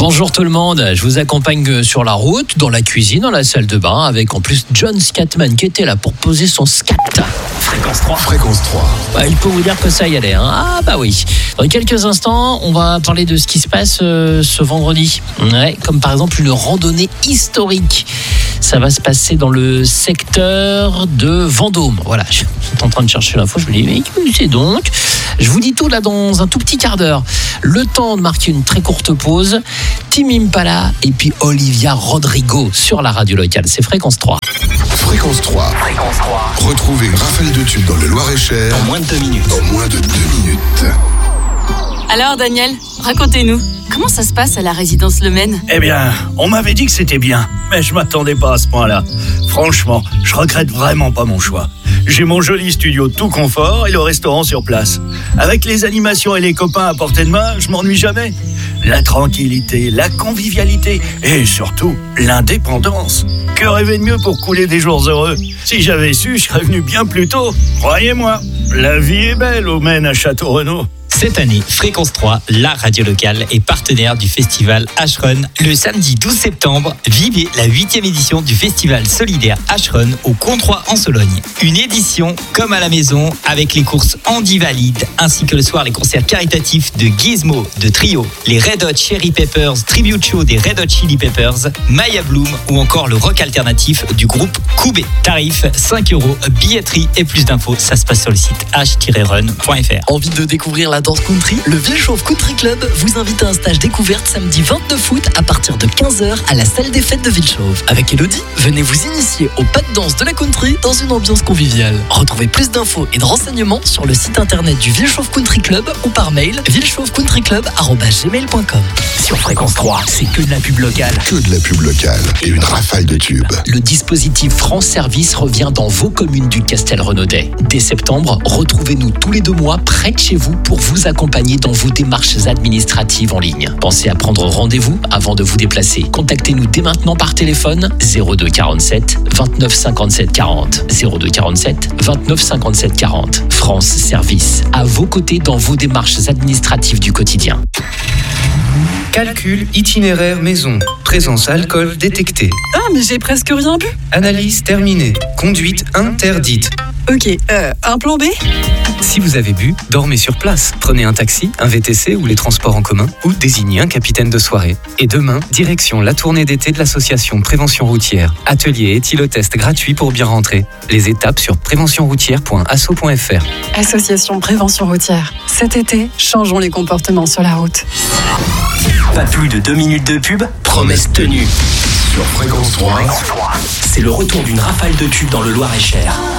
Bonjour tout le monde, je vous accompagne sur la route, dans la cuisine, dans la salle de bain, avec en plus John Scatman qui était là pour poser son scat. Fréquence 3. Fréquence 3. Il peut vous dire que ça y allait. Ah bah oui. Dans quelques instants, on va parler de ce qui se passe ce vendredi. Ouais, comme par exemple une randonnée historique. Ça va se passer dans le secteur de Vendôme. Voilà, je suis en train de chercher l'info, je me dis, mais que c'est donc ? Je vous dis tout là dans un tout petit quart d'heure. Le temps de marquer une très courte pause. Tim Impala et puis Olivia Rodrigo sur la radio locale. C'est Fréquence 3. Fréquence 3. Fréquence 3. Retrouvez une rafale de tubes dans le Loir-et-Cher En moins de 2 minutes. en moins de 2 minutes. Alors Daniel, racontez-nous, comment ça se passe à la résidence Le Maine ? Eh bien, on m'avait dit que c'était bien, mais je m'attendais pas à ce point-là. Franchement, je regrette vraiment pas mon choix. J'ai mon joli studio tout confort et le restaurant sur place. Avec les animations et les copains à portée de main, je m'ennuie jamais. La tranquillité, la convivialité et surtout l'indépendance. Que rêver de mieux pour couler des jours heureux ? Si j'avais su, je serais venu bien plus tôt. Croyez-moi, la vie est belle au Maine à Château-Renaud. Cette année, Fréquence 3, la radio locale, est partenaire du festival H-Run. Le samedi 12 septembre, vivez la 8e édition du festival solidaire H-Run au Comtois en Sologne. Une édition comme à la maison avec les courses Andy Valide ainsi que le soir les concerts caritatifs de Gizmo, de Trio, les Red Hot Chili Peppers, Tribute Show des Red Hot Chili Peppers, Maya Bloom ou encore le rock alternatif du groupe Koubé. Tarif 5 €, billetterie et plus d'infos, ça se passe sur le site h-run.fr. Envie de découvrir la danse country ? Le Villechauve Country Club vous invite à un stage découverte samedi 29 août à partir de 15h à la salle des fêtes de Villechauve. Avec Elodie, venez vous initier au pas de danse de la country dans une ambiance conviviale. Retrouvez plus d'infos et de renseignements sur le site internet du Villechauve Country Club ou par mail villechauvecountryclub@gmail.com. Sur Fréquence 3, c'est que de la pub locale. Que de la pub locale et une rafale de tubes. Le dispositif France Service revient dans vos communes du Castel-Renaudet. Dès septembre, retrouvez-nous tous les 2 mois près de chez vous pour vous accompagner dans vos démarches administratives en ligne. Pensez à prendre rendez-vous avant de vous déplacer. Contactez-nous dès maintenant par téléphone 02 47 29 57 40. 02 47 29 57 40. France Service, à vos côtés dans vos démarches administratives du quotidien. Calcul itinéraire maison. Présence alcool détectée. Ah mais j'ai presque rien bu. Analyse terminée. Conduite interdite. Ok, un plan B ? Si vous avez bu, dormez sur place. Prenez un taxi, un VTC ou les transports en commun ou désignez un capitaine de soirée. Et demain, direction la tournée d'été de l'association Prévention Routière. Atelier éthylotest gratuit pour bien rentrer. Les étapes sur préventionroutière.asso.fr. Association Prévention Routière. Cet été, changeons les comportements sur la route. Pas plus de 2 minutes de pub, promesse tenue. Sur Fréquence 3. C'est le retour d'une rafale de tubes dans le Loir-et-Cher.